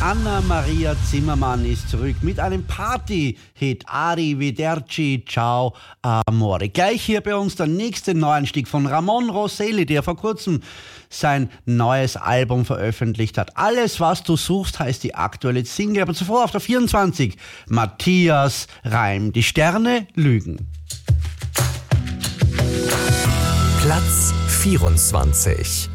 Anna-Maria Zimmermann ist zurück mit einem Party-Hit. Arrivederci, ciao, amore. Gleich hier bei uns der nächste Neuanstieg von Ramon Rosselli, der vor kurzem sein neues Album veröffentlicht hat. Alles, was du suchst, heißt die aktuelle Single. Aber zuvor auf der 24, Matthias Reim. Die Sterne lügen. Platz 24.